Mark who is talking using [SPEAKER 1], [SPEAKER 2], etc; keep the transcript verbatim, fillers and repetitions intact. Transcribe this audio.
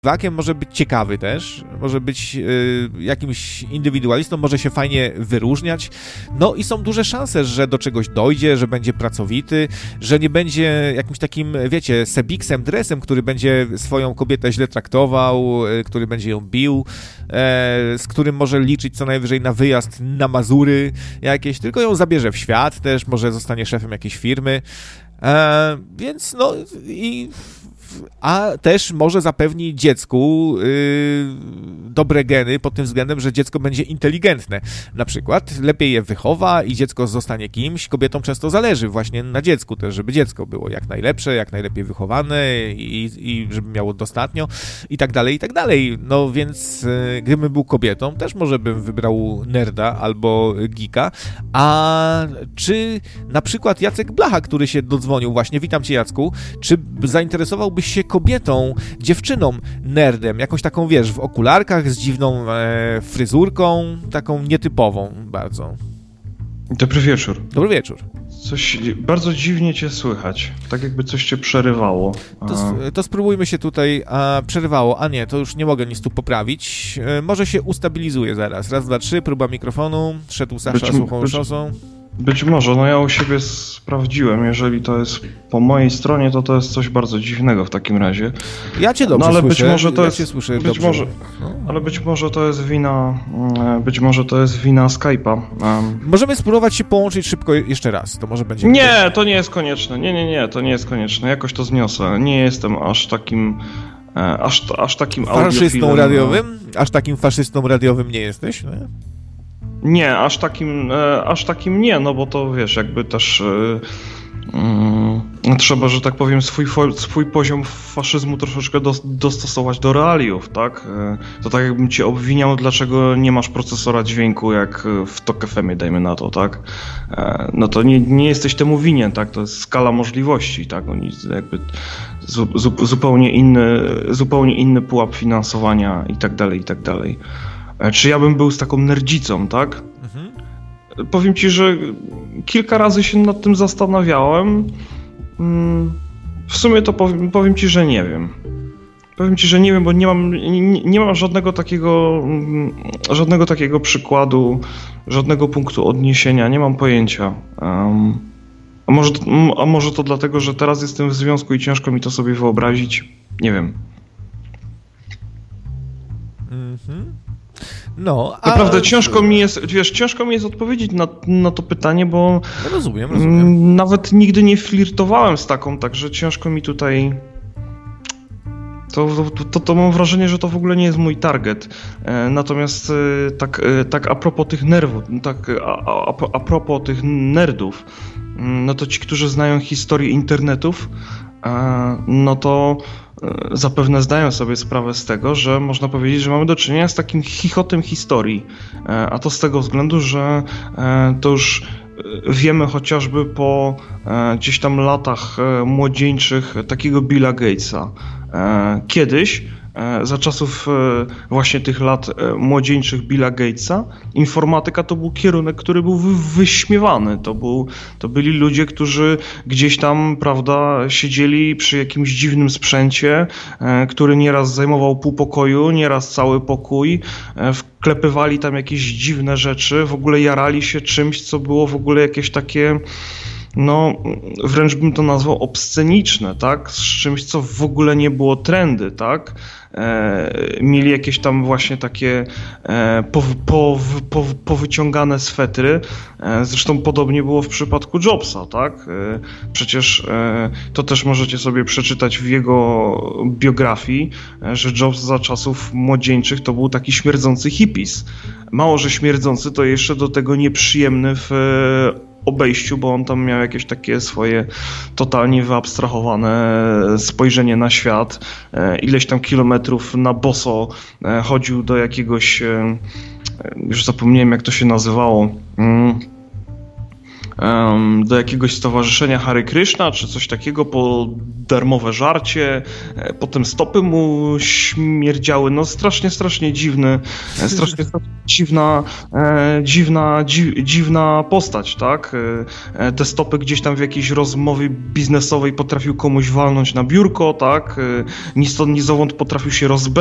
[SPEAKER 1] Wakiem może być ciekawy też, może być y, jakimś indywidualistą, może się fajnie wyróżniać, no i są duże szanse, że do czegoś dojdzie, że będzie pracowity, że nie będzie jakimś takim, wiecie, sebiksem, dresem, który będzie swoją kobietę źle traktował, y, który będzie ją bił, e, z którym może liczyć co najwyżej na wyjazd na Mazury jakieś, tylko ją zabierze w świat też, może zostanie szefem jakiejś firmy, e, więc no i... A też może zapewni dziecku yy, dobre geny pod tym względem, że dziecko będzie inteligentne. Na przykład lepiej je wychowa i dziecko zostanie kimś. Kobietom często zależy właśnie na dziecku też, żeby dziecko było jak najlepsze, jak najlepiej wychowane i, i żeby miało dostatnio i tak dalej, i tak dalej. No więc yy, gdybym był kobietą, też może bym wybrał nerda albo geeka. A czy na przykład Jacek Blacha, który się dodzwonił właśnie, witam cię Jacku, czy zainteresowałbyś się kobietą, dziewczyną, nerdem, jakąś taką, wiesz, w okularkach, z dziwną e, fryzurką, taką nietypową bardzo.
[SPEAKER 2] Dobry wieczór.
[SPEAKER 1] Dobry wieczór.
[SPEAKER 2] Coś bardzo dziwnie cię słychać, tak jakby coś cię przerywało.
[SPEAKER 1] To, to spróbujmy się tutaj, a przerywało, a nie, to już nie mogę nic tu poprawić. E, może się ustabilizuje zaraz. Raz, dwa, trzy, próba mikrofonu, szedł Sasza
[SPEAKER 2] być,
[SPEAKER 1] suchą
[SPEAKER 2] być,
[SPEAKER 1] szosą.
[SPEAKER 2] Być może, no ja u siebie sprawdziłem, jeżeli to jest po mojej stronie, to to jest coś bardzo dziwnego w takim razie.
[SPEAKER 1] Ja cię dobrze
[SPEAKER 2] no, ale
[SPEAKER 1] słyszę,
[SPEAKER 2] być może to
[SPEAKER 1] ja
[SPEAKER 2] jest,
[SPEAKER 1] cię słyszę
[SPEAKER 2] być
[SPEAKER 1] dobrze.
[SPEAKER 2] Może,
[SPEAKER 1] no.
[SPEAKER 2] Ale być może to jest wina, być może to jest wina Skype'a. Um.
[SPEAKER 1] Możemy spróbować się połączyć szybko jeszcze raz, to może będzie...
[SPEAKER 2] Nie, to nie jest konieczne, nie, nie, nie, to nie jest konieczne, jakoś to zniosę, nie jestem aż takim... Aż, aż takim
[SPEAKER 1] faszystą radiowym? Aż takim faszystą radiowym nie jesteś? Nie?
[SPEAKER 2] Nie, aż takim, aż takim nie, no bo to wiesz, jakby też yy, trzeba, że tak powiem, swój, swój poziom faszyzmu troszeczkę do, dostosować do realiów, tak? To tak jakbym cię obwiniał, dlaczego nie masz procesora dźwięku jak w Tok F M-ie, dajmy na to, tak? No to nie, nie jesteś temu winien, tak? To jest skala możliwości, tak? Oni jakby zu, zu, zupełnie inny, zupełnie inny pułap finansowania i tak dalej, i tak dalej. Czy ja bym był z taką nerdzicą, tak? Mhm. Powiem ci, że kilka razy się nad tym zastanawiałem. W sumie to powiem, powiem ci, że nie wiem. Powiem ci, że nie wiem, bo nie mam, nie, nie mam żadnego takiego, żadnego takiego przykładu, żadnego punktu odniesienia, nie mam pojęcia. Um, a, może, a może to dlatego, że teraz jestem w związku i ciężko mi to sobie wyobrazić? Nie wiem.
[SPEAKER 1] Mhm. No, a...
[SPEAKER 2] Naprawdę ciężko mi jest, wiesz, ciężko mi jest odpowiedzieć na, na to pytanie, bo
[SPEAKER 1] rozumiem, rozumiem.
[SPEAKER 2] Nawet nigdy nie flirtowałem z taką, także ciężko mi tutaj... To, to, to, to mam wrażenie, że to w ogóle nie jest mój target. E, natomiast e, tak, e, tak a propos tych nerwów, tak a, a, a propos tych nerdów, no to ci, którzy znają historię internetów, e, no to zapewne zdają sobie sprawę z tego, że można powiedzieć, że mamy do czynienia z takim chichotem historii, a to z tego względu, że to już wiemy chociażby po gdzieś tam latach młodzieńczych takiego Billa Gatesa. Kiedyś, za czasów właśnie tych lat młodzieńczych Billa Gatesa, informatyka to był kierunek, który był wyśmiewany. To, był, to byli ludzie, którzy gdzieś tam, prawda, siedzieli przy jakimś dziwnym sprzęcie, który nieraz zajmował pół pokoju, nieraz cały pokój, wklepywali tam jakieś dziwne rzeczy, w ogóle jarali się czymś, co było w ogóle jakieś takie... no wręcz bym to nazwał obsceniczne, tak? Z czymś, co w ogóle nie było trendy, tak? E, mieli jakieś tam właśnie takie e, po, po, po, powyciągane swetry. E, zresztą podobnie było w przypadku Jobsa, tak? E, przecież e, to też możecie sobie przeczytać w jego biografii, e, że Jobs za czasów młodzieńczych to był taki śmierdzący hippies. Mało, że śmierdzący, to jeszcze do tego nieprzyjemny w e, obejściu, bo on tam miał jakieś takie swoje totalnie wyabstrahowane spojrzenie na świat. Ileś tam kilometrów na boso chodził do jakiegoś, już zapomniałem jak to się nazywało, um, do jakiegoś stowarzyszenia Hare Krishna, czy coś takiego po darmowe żarcie, e, potem stopy mu śmierdziały, no strasznie, strasznie dziwny, e, strasznie, strasznie dziwna, e, dziwna, dzi, dziwna postać, tak? E, te stopy gdzieś tam w jakiejś rozmowie biznesowej potrafił komuś walnąć na biurko, tak? E, ni stąd, ni zowąd potrafił się rozbędzie